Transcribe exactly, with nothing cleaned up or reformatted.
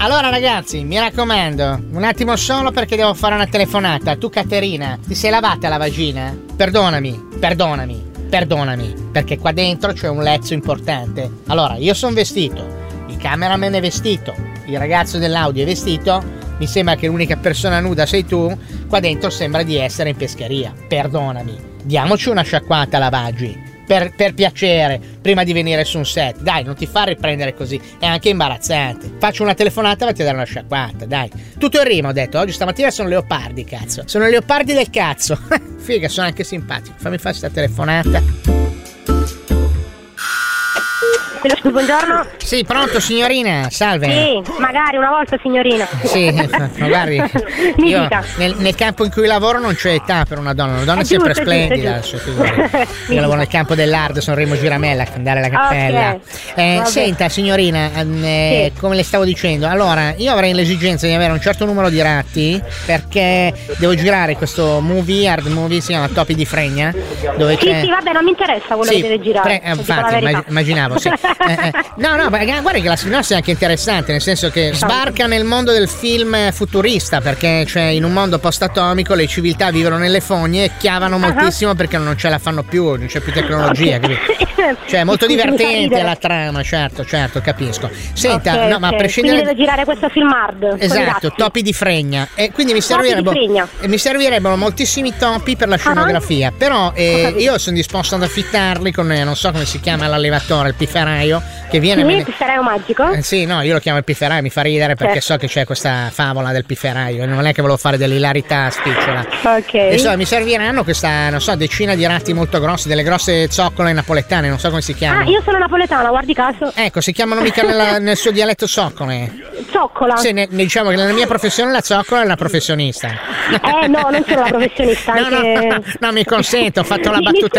Allora ragazzi, mi raccomando, un attimo solo perché devo fare una telefonata. Tu Caterina, ti sei lavata la vagina? Perdonami, perdonami, perdonami, perché qua dentro c'è un lezzo importante. Allora, io sono vestito, il cameraman è vestito, il ragazzo dell'audio è vestito, mi sembra che l'unica persona nuda sei tu, qua dentro sembra di essere in pescheria. Perdonami, diamoci una sciacquata alla vagi. Per, per piacere, prima di venire su un set. Dai, non ti fa riprendere così, è anche imbarazzante. Faccio una telefonata e vatti a dare una sciacquata, dai. Tutto in rima, ho detto, oggi stamattina sono leopardi, cazzo. Sono leopardi del cazzo. Figa, sono anche simpatico. Fammi fare sta telefonata. Buongiorno. Sì, pronto signorina, salve. Sì, magari una volta signorina. Sì, magari. Mi Io dica. nel, nel campo in cui lavoro non c'è età per una donna, una donna è, è sempre giusto, splendida. giusto, giusto. Io lavoro nel campo dell'Ardo, sono Remo Giramella a cantare la cappella. Okay. Eh, senta signorina, eh, sì. Come le stavo dicendo, allora io avrei l'esigenza di avere un certo numero di ratti perché devo girare questo movie, hard movie, si chiama Topi di Fregna, dove sì, c'è... sì, vabbè, non mi interessa quello sì, che deve girare. Pre- infatti, immaginavo, sì. Eh, eh, no, no, guarda che la sinossi è anche interessante, nel senso che sbarca nel mondo del film futurista, perché cioè in un mondo post-atomico le civiltà vivono nelle fogne e chiavano moltissimo uh-huh. perché non ce la fanno più, non c'è più tecnologia, okay. Cioè è molto divertente la trama, certo, certo, capisco. Senta, okay, no, okay. ma a prescindere... Quindi devo girare questo film hard. Esatto, Topi di Fregna. E quindi mi servirebbero, mi servirebbero moltissimi topi per la scenografia, uh-huh. però eh, io sono disposto ad affittarli con, eh, non so come si chiama l'allevatore, il pifferaio, che viene... Sì, il pifferaio magico? Eh, sì, no, io lo chiamo il pifferaio, mi fa ridere perché certo. so che c'è questa favola del pifferaio e non è che volevo fare dell'ilarità spicciola. Ok. E so, mi serviranno questa, non so, decina di ratti molto grossi, delle grosse zoccole napoletane, non so come si chiamano. Ah, io sono napoletana, guardi caso. Ecco, si chiamano mica nella, nel suo dialetto zoccole. Zoccola? Sì, ne, diciamo che nella mia professione la zoccola è una professionista. Eh no, non sono una professionista. no, anche... no, no, no, mi consento, ho fatto la battuta.